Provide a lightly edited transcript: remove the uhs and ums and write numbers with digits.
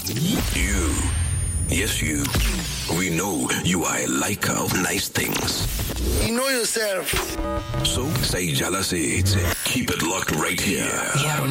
You. Yes, you. We know you are a liker of nice things. You know yourself. So, say jealousy. Keep it locked right here.